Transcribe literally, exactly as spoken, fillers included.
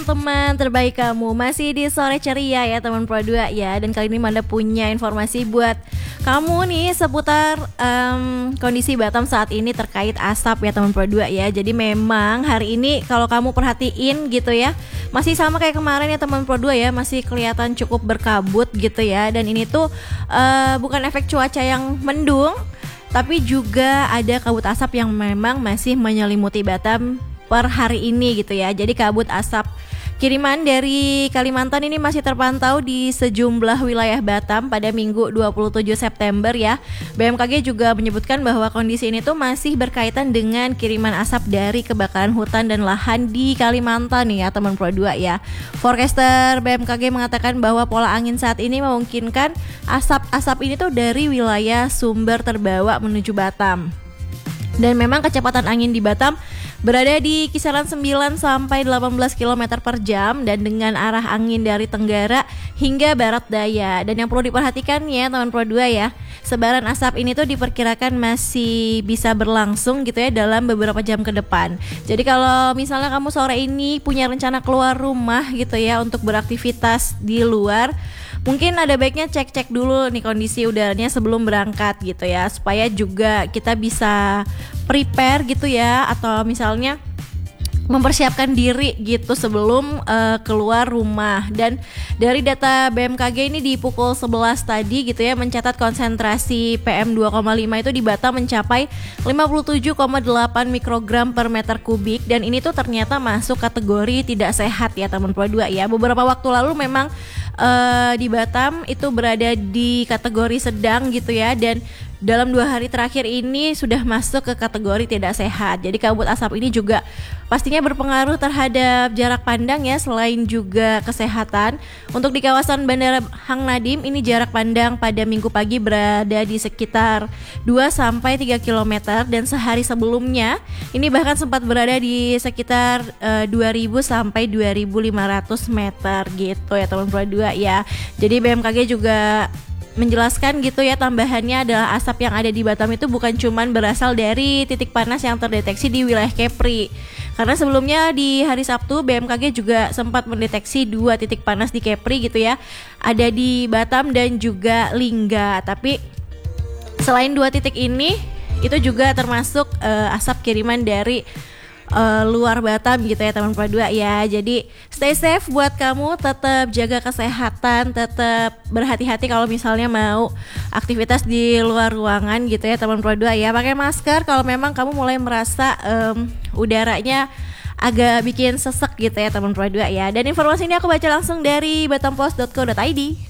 teman terbaik kamu. Masih di sore ceria ya teman Pro dua ya. Dan kali ini Manda punya informasi buat kamu nih seputar um, kondisi Batam saat ini terkait asap ya teman Pro dua ya. Jadi memang hari ini kalau kamu perhatiin gitu ya, masih sama kayak kemarin ya teman Pro dua ya, masih kelihatan cukup berkabut gitu ya. Dan ini tuh uh, bukan efek cuaca yang mendung, tapi juga ada kabut asap yang memang masih menyelimuti Batam per hari ini gitu ya. Jadi kabut asap kiriman dari Kalimantan ini masih terpantau di sejumlah wilayah Batam pada Minggu dua puluh tujuh September ya. B M K G juga menyebutkan bahwa kondisi ini tuh masih berkaitan dengan kiriman asap dari kebakaran hutan dan lahan di Kalimantan nih ya teman Pro dua ya. Forecaster B M K G mengatakan bahwa pola angin saat ini memungkinkan asap-asap ini tuh dari wilayah sumber terbawa menuju Batam. Dan memang kecepatan angin di Batam berada di kisaran sembilan sampai delapan belas kilometer per jam dan dengan arah angin dari tenggara hingga barat daya. Dan yang perlu diperhatikan ya teman Pro dua ya, sebaran asap ini tuh diperkirakan masih bisa berlangsung gitu ya dalam beberapa jam ke depan. Jadi kalau misalnya kamu sore ini punya rencana keluar rumah gitu ya untuk beraktivitas di luar, mungkin ada baiknya cek-cek dulu nih kondisi udaranya sebelum berangkat gitu ya, supaya juga kita bisa prepare gitu ya, atau misalnya mempersiapkan diri gitu sebelum uh, keluar rumah. Dan dari data B M K G ini di pukul sebelas tadi gitu ya, mencatat konsentrasi P M dua koma lima itu di Batam mencapai lima puluh tujuh koma delapan mikrogram per meter kubik, dan ini tuh ternyata masuk kategori tidak sehat ya teman Pro dua ya. Beberapa waktu lalu memang uh, di Batam itu berada di kategori sedang gitu ya, dan dalam dua hari terakhir ini sudah masuk ke kategori tidak sehat. Jadi kabut asap ini juga pastinya berpengaruh terhadap jarak pandang ya, selain juga kesehatan. Untuk di kawasan Bandara Hang Nadim ini jarak pandang pada Minggu pagi berada di sekitar dua sampai tiga kilometer, dan sehari sebelumnya ini bahkan sempat berada di sekitar uh, dua ribu sampai dua ribu lima ratus meter gitu ya teman Pro dua ya. Jadi B M K G juga menjelaskan gitu ya, tambahannya adalah asap yang ada di Batam itu bukan cuman berasal dari titik panas yang terdeteksi di wilayah Kepri. Karena sebelumnya di hari Sabtu B M K G juga sempat mendeteksi dua titik panas di Kepri gitu ya. Ada di Batam dan juga Lingga. Tapi selain dua titik ini, itu juga termasuk uh, asap kiriman dari Uh, luar Batam gitu ya teman Pro dua ya. Jadi stay safe buat kamu, tetap jaga kesehatan, tetap berhati-hati kalau misalnya mau aktivitas di luar ruangan gitu ya teman Pro dua ya. Pakai masker kalau memang kamu mulai merasa um, udaranya agak bikin sesek gitu ya teman Pro dua ya. Dan informasi ini aku baca langsung dari batampost dot co dot id.